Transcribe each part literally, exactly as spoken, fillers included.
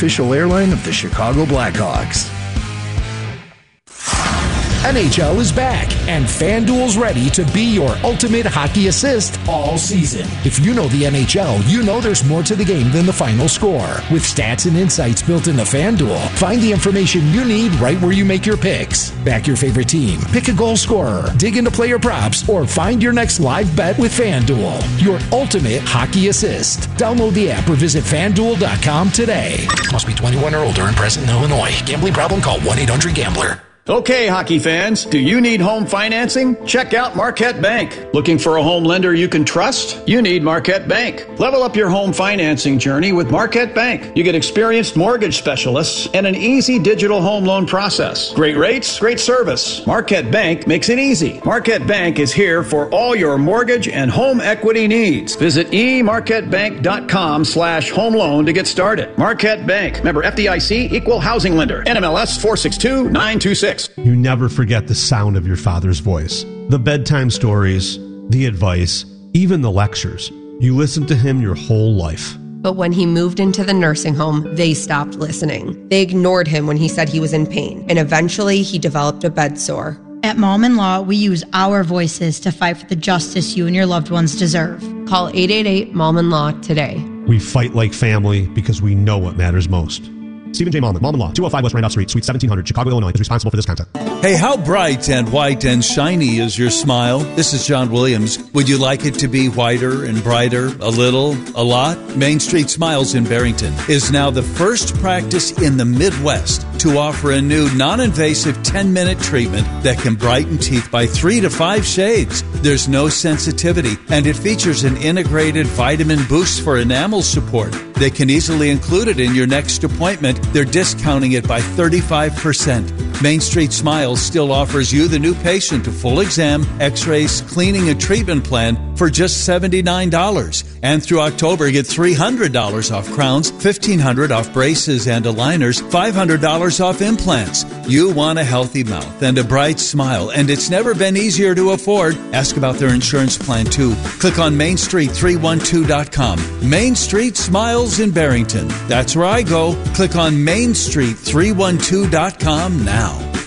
official airline of the Chicago Blackhawks. N H L is back, and FanDuel's ready to be your ultimate hockey assist all season. If you know the N H L, you know there's more to the game than the final score. With stats and insights built into FanDuel, find the information you need right where you make your picks. Back your favorite team, pick a goal scorer, dig into player props, or find your next live bet with FanDuel. Your ultimate hockey assist. Download the app or visit FanDuel dot com today. Must be twenty-one or older and present in Illinois. Gambling problem? Call one eight hundred gambler. Okay, hockey fans, do you need home financing? Check out Marquette Bank. Looking for a home lender you can trust? You need Marquette Bank. Level up your home financing journey with Marquette Bank. You get experienced mortgage specialists and an easy digital home loan process. Great rates, great service. Marquette Bank makes it easy. Marquette Bank is here for all your mortgage and home equity needs. Visit e marquette bank dot com slash home loan to get started. Marquette Bank. Member F D I C, Equal Housing Lender. N M L S four six two nine two six. You never forget the sound of your father's voice. The bedtime stories, the advice, even the lectures. You listened to him your whole life. But when he moved into the nursing home, they stopped listening. They ignored him when he said he was in pain, and eventually he developed a bed sore. At Mom and Law, we use our voices to fight for the justice you and your loved ones deserve. Call eight eight eight, Mom and Law today. We fight like family because we know what matters most. Stephen J. Malman, Mom and Law, two oh five West Randolph Street, Suite seventeen hundred, Chicago, Illinois, is responsible for this content. Hey, how bright and white and shiny is your smile? This is John Williams. Would you like it to be whiter and brighter? A little? A lot? Main Street Smiles in Barrington is now the first practice in the Midwest to offer a new non-invasive ten-minute treatment that can brighten teeth by three to five shades. There's no sensitivity, and it features an integrated vitamin boost for enamel support. They can easily include it in your next appointment. They're discounting it by thirty-five percent. Main Street Smiles still offers you, the new patient, a full exam, x-rays, cleaning, and treatment plan for just seventy-nine dollars. And through October, get three hundred dollars off crowns, fifteen hundred dollars off braces and aligners, five hundred dollars off implants. You want a healthy mouth and a bright smile, and it's never been easier to afford. Ask about their insurance plan, too. Click on main street three one two dot com. Main Street Smiles in Barrington. That's where I go. Click on main street three one two dot com now.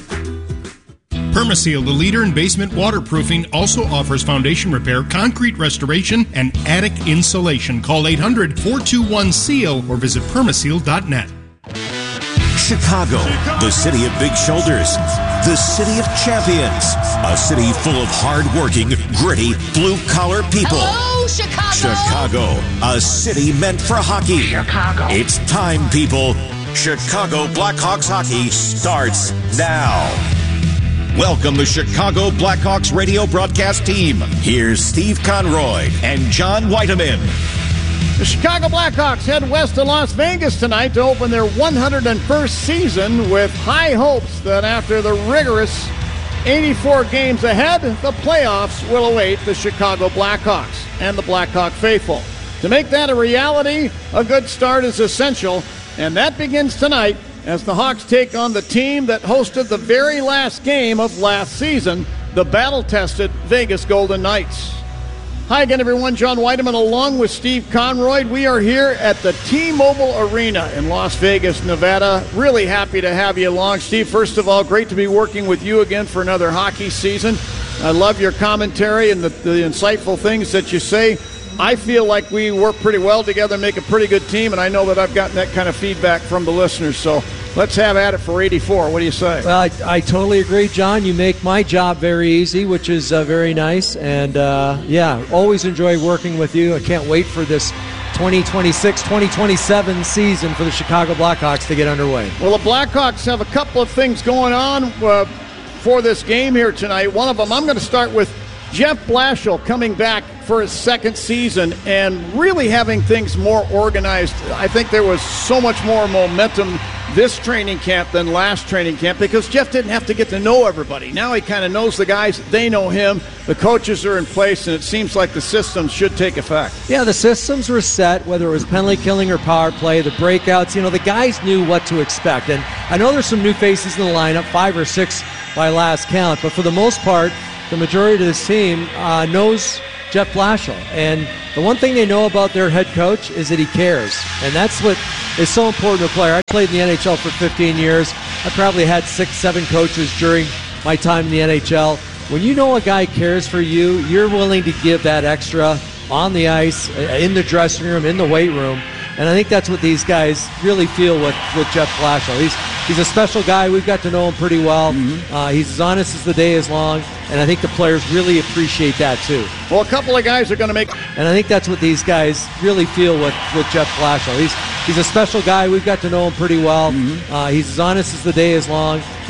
Permaseal, the leader in basement waterproofing, also offers foundation repair, concrete restoration, and attic insulation. Call eight hundred, four two one, S E A L or visit permaseal dot net. Chicago, the city of big shoulders, the city of champions, a city full of hard-working, gritty, blue-collar people. Hello, Chicago! Chicago, a city meant for hockey. Chicago. It's time, people. Chicago Blackhawks hockey starts now. Welcome the Chicago Blackhawks radio broadcast team. Here's Steve Conroy and John Whiteman. The Chicago Blackhawks head west to Las Vegas tonight to open their one hundred first season with high hopes that after the rigorous eighty-four games ahead, the playoffs will await the Chicago Blackhawks and the Blackhawk faithful. To make that a reality, a good start is essential, and that begins tonight as the Hawks take on the team that hosted the very last game of last season, the battle-tested Vegas Golden Knights. Hi again, everyone. John Whiteman along with Steve Conroy. We are here at the T-Mobile Arena in Las Vegas, Nevada. Really happy to have you along. Steve, first of all, great to be working with you again for another hockey season. I love your commentary and the, the insightful things that you say. I feel like we work pretty well together, make a pretty good team, and I know that I've gotten that kind of feedback from the listeners. So let's have at it for eighty-four. What do you say? Well, I, I totally agree, John. You make my job very easy, which is uh, very nice. And, uh, yeah, always enjoy working with you. I can't wait for this twenty twenty-six twenty twenty-seven season for the Chicago Blackhawks to get underway. Well, the Blackhawks have a couple of things going on uh, for this game here tonight. One of them, I'm going to start with Jeff Blashill coming back for his second season and really having things more organized. I think there was so much more momentum this training camp than last training camp because Jeff didn't have to get to know everybody. Now he kind of knows the guys. They know him. The coaches are in place, and it seems like the systems should take effect. Yeah, the systems were set, whether it was penalty killing or power play, the breakouts. You know, the guys knew what to expect. And I know there's some new faces in the lineup, five or six by last count, but for the most part, the majority of this team uh, knows Jeff Blashill. And the one thing they know about their head coach is that he cares. And that's what is so important to a player. I played in the N H L for fifteen years. I probably had six, seven coaches during my time in the N H L. When you know a guy cares for you, you're willing to give that extra on the ice, in the dressing room, in the weight room. And I think that's what these guys really feel with, with Jeff Blashill. He's he's a special guy. We've got to know him pretty well. Mm-hmm. Uh, he's as honest as the day is long, and I think the players really appreciate that too. Well, a couple of guys are going to make... And I think that's what these guys really feel with, with Jeff Blashill. He's, he's a special guy. We've got to know him pretty well. Mm-hmm. Uh, he's as honest as the day is long.